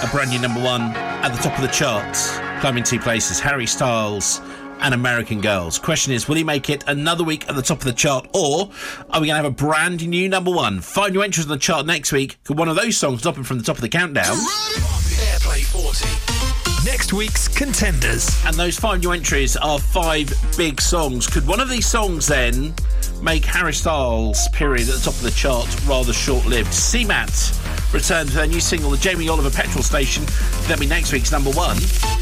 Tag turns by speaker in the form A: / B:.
A: brand new number one at the top of the charts, climbing 2 places, Harry Styles and American Girls. Question is, will he make it another week at the top of the chart, or are we going to have a brand new number one? 5 new entries on the chart next week. Could one of those songs drop him from the top of the countdown?
B: Airplay 40. Next week's contenders.
A: And those 5 new entries are 5 big songs. Could one of these songs then make Harry Styles' period at the top of the chart rather short-lived? CMAT returns with their new single, the Jamie Oliver Petrol Station. That'll be next week's number one.